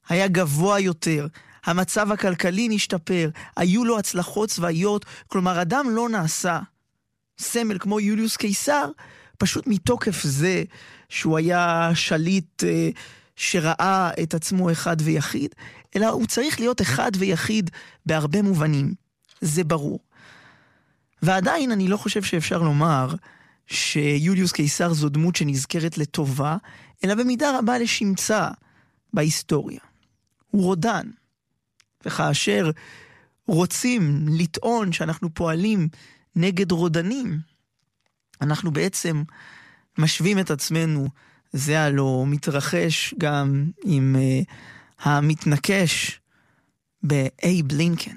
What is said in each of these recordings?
היה גבוה יותר, המצב הכלכלי נשתפר, היו לו הצלחות צבאיות, כלומר אדם לא נעשה סמל כמו יוליוס קיסר, פשוט מתוקף זה שהוא היה שליט שראה את עצמו אחד ויחיד, אלא הוא צריך להיות אחד ויחיד בהרבה מובנים, זה ברור. ועדיין אני לא חושב שאפשר לומר שיוליוס קיסר זו דמות שנזכרת לטובה, אלא במידה רבה לשמצה בהיסטוריה. הוא רודן, וכאשר רוצים לטעון שאנחנו פועלים נגד רודנים, אנחנו בעצם משווים את עצמנו, זה הלא מתרחש גם עם המתנקש באייב לינקן,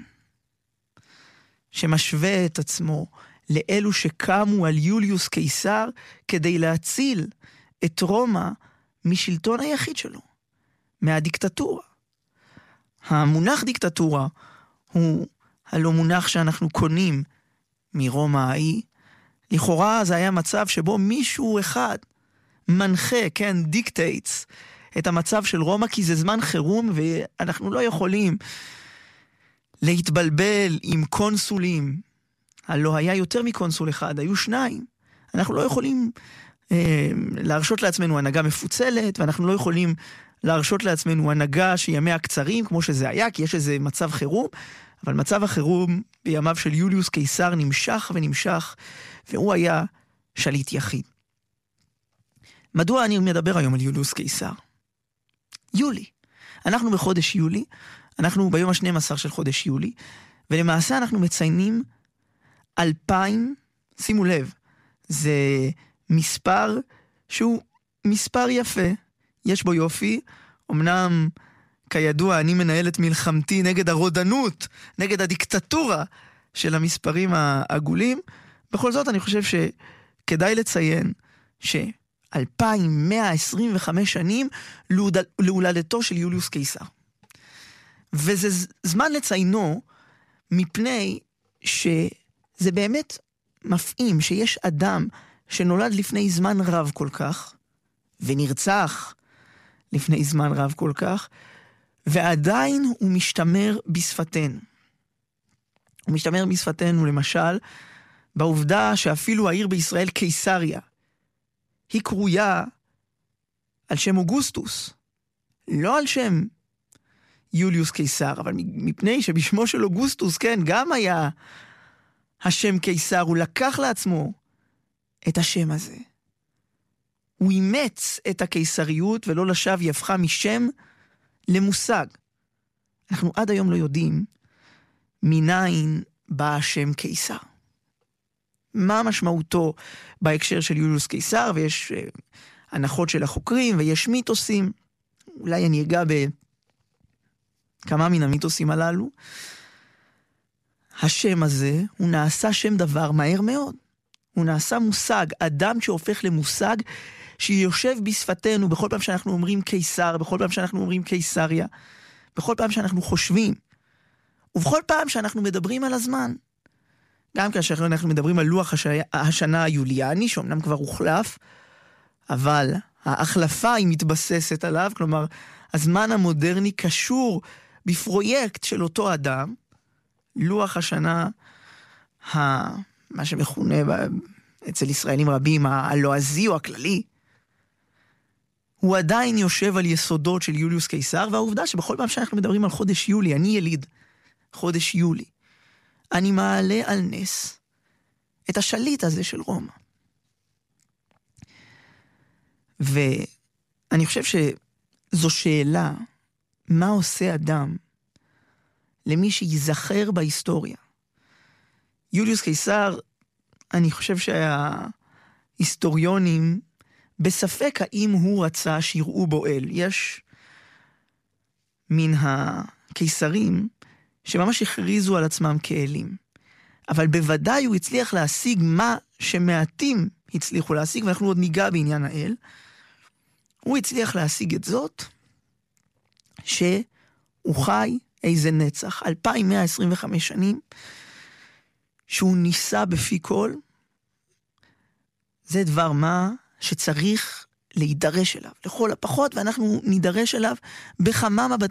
שמשווה את עצמו לאלו שקמו על יוליוס קיסר כדי להציל את רומא משלטון היחיד שלו, מהדיקטטורה. המונח דיקטטורה הוא הלא מונח שאנחנו קונים מרומא ההיא. לכאורה זה היה מצב שבו מישהו אחד מנחה, כן, דיקטייטס, את המצב של רומא, כי זה זמן חירום ואנחנו לא יכולים להתבלבל עם קונסולים. הלא היה יותר מקונסול אחד, היו שניים. אנחנו לא יכולים להרשות לעצמנו הנהגה מפוצלת, ואנחנו לא יכולים להרשות לעצמנו הנהגה שימיה קצרים, כמו שזה היה, כי יש איזה מצב חירום, אבל מצב החירום בימיו של יוליוס קיסר נמשך ונמשך, והוא היה שליט יחיד. מדוע אני מדבר היום על יוליוס קיסר? יולי. אנחנו בחודש יולי, אנחנו ביום ה-12 של חודש יולי, ולמעשה אנחנו מציינים 2000, שימו לב, זה מספר שהוא מספר יפה, יש בו יופי, אמנם כידוע אני מנהל את מלחמתי נגד הרודנות, נגד הדיקטטורה של המספרים העגולים, בכל זאת אני חושב שכדאי לציין ש2125 שנים להולדתו של יוליוס קיסר. וזה זמן לציינו מפני שזה באמת מפעים שיש אדם שנולד לפני זמן רב כל כך, ונרצח לפני זמן רב כל כך, ועדיין הוא משתמר בשפתנו. הוא משתמר בשפתנו למשל, בעובדה שאפילו העיר בישראל קיסריה, היא קרויה על שם אוגוסטוס, לא על שם יוליוס קיסר, אבל מפני שבשמו של אוגוסטוס, כן, גם היה השם קיסר, הוא לקח לעצמו את השם הזה. הוא אימץ את הקיסריות, ולא לשווא היא הפכה משם למושג. אנחנו עד היום לא יודעים מניין בא השם קיסר. מה משמעותו בהקשר של יוליוס קיסר, ויש הנחות של החוקרים, ויש מיתוסים. אולי אני אגע בכמה מן המיתוסים הללו. השם הזה, הוא נעשה שם דבר מהר מאוד. הוא נעשה מושג, אדם שהופך למושג, שיושב בשפתנו בכל פעם שאנחנו אומרים קיסר, בכל פעם שאנחנו אומרים קיסריה, בכל פעם שאנחנו חושבים, ובכל פעם שאנחנו מדברים על הזמן. גם כאשר אנחנו מדברים על לוח השנה היוליאני, שאומנם כבר הוחלף, אבל ההחלפה היא מתבססת עליו, כלומר, הזמן המודרני קשור בפרויקט של אותו אדם, לוח השנה, מה שמכונה אצל ישראלים רבים, הלועזי או הכללי, הוא עדיין יושב על יסודות של יוליוס קיסר, והעובדה שבכל פעם שאנחנו מדברים על חודש יולי, אני יליד חודש יולי, אני מעלה על נס את השליט הזה של רומא. ואני חושב שזו שאלה, מה עושה אדם למי שיזכר בהיסטוריה? יוליוס קיסר, אני חושב שההיסטוריונים בספק האם הוא רצה שיראו בו אל. יש מן הקיסרים שממש הכריזו על עצמם כאלים. אבל בוודאי הוא הצליח להשיג מה שמעטים הצליחו להשיג, ואנחנו עוד ניגע בעניין האל. הוא הצליח להשיג את זאת, שהוא חי איזה נצח, 2125 שנים, שהוא ניסה בפי כל. זה דבר מה שצריך להידרש אליו, לכל הפחות, ואנחנו נידרש אליו בכמה מבטים.